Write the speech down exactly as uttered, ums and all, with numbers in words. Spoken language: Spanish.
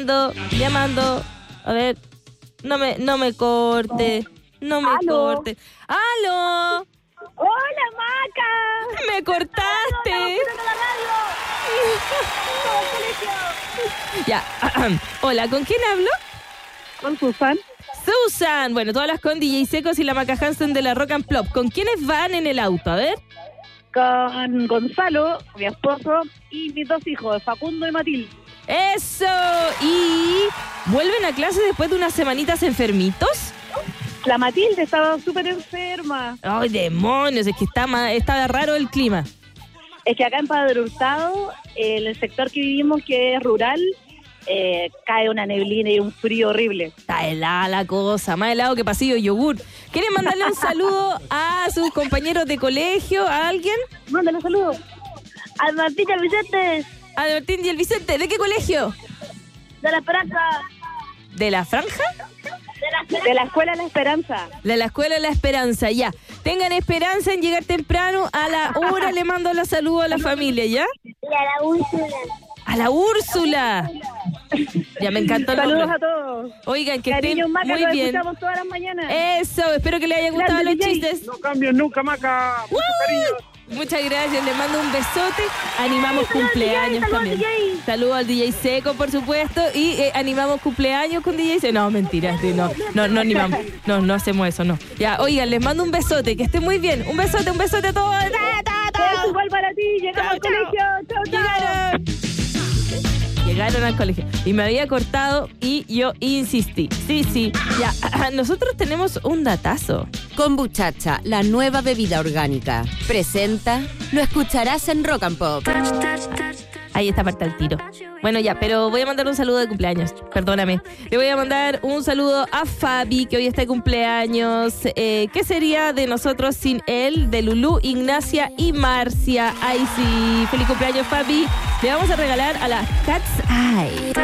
Llamando, llamando. A ver, no me, no me corte, no me ¿Aló? corte. ¡Aló! ¡Hola, Maca! ¡Me cortaste! Ya, hola, ¿con quién hablo? Con Susan. Susan. Bueno, todas las con D J Secos y la Maca Hansen de la Rock and Plop. ¿Con quiénes van en el auto? A ver. Con Gonzalo, mi esposo, y mis dos hijos, Facundo y Matilde. ¡Eso! ¿Y vuelven a clase después de unas semanitas enfermitos? La Matilde estaba súper enferma. ¡Ay, demonios! Es que está, ma- está raro el clima. Es que acá en Padre Hurtado, en el sector que vivimos, que es rural, eh, cae una neblina y un frío horrible. Está helada la cosa, más helado que pasillo de yogur. ¿Quieren mandarle un saludo a sus compañeros de colegio, a alguien? Mándale un saludo. Al Martín y al Vicente, A Martín y el Vicente. ¿De qué colegio? de la Esperanza. ¿De la Franja? De la Escuela La Esperanza. De la Escuela La Esperanza, ya. Tengan esperanza en llegar temprano. A la hora le mando los saludos a la familia, ¿ya? Y a la Úrsula. ¡A la Úrsula! Ya me encantó el Saludos nombre. a todos. Oigan, que Cariños, estén Maca, muy nos bien. escuchamos todas las mañanas. Eso, espero que les haya gustado Grande los D J. chistes. No cambies nunca, Maca. Mucho ¡Uy! cariño. Muchas gracias, les mando un besote. Animamos cumpleaños saludos, también. D J. Saludos al D J Seco, por supuesto. Y eh, animamos cumpleaños con D J Seco. No, mentira, sí, no, no, no animamos. No, no hacemos eso, no. Ya, oigan, les mando un besote, que estén muy bien. Un besote, un besote a todos. ¡Ta, ta, ta! Beso igual para ti. Llegamos Chao, al colegio. Chao, chao. Llegaron. Llegaron al colegio. Y me había cortado y yo insistí. Sí, sí. Ya, nosotros tenemos un datazo. Kombuchacha, la nueva bebida orgánica. Presenta, lo escucharás en Rock and Pop. Ahí está parte al tiro. Bueno, ya, pero voy a mandar un saludo de cumpleaños. Perdóname. Le voy a mandar un saludo a Fabi, que hoy está de cumpleaños. Eh, ¿Qué sería de nosotros sin él? De Lulú, Ignacia y Marcia. Ay, sí. Feliz cumpleaños, Fabi. Le vamos a regalar a la Cat's Eye.